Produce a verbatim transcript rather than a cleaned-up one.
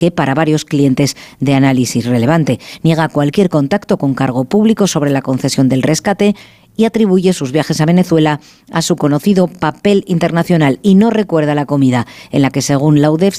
que para varios clientes de análisis relevante. Niega cualquier contacto con cargo público sobre la concesión del rescate y atribuye sus viajes a Venezuela a su conocido papel internacional y no recuerda la comida en la que, según la U D E F,